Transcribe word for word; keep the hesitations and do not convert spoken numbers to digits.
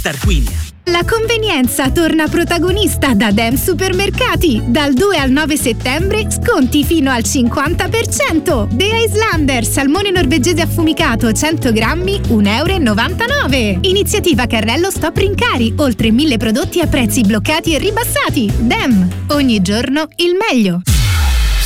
Tarquinia. La convenienza torna protagonista da Dem Supermercati. Dal due al nove settembre sconti fino al cinquanta per cento. The Islander, salmone norvegese affumicato cento grammi, un euro e novantanove. Iniziativa Carrello Stop Rincari, oltre mille prodotti a prezzi bloccati e ribassati. Dem, ogni giorno il meglio.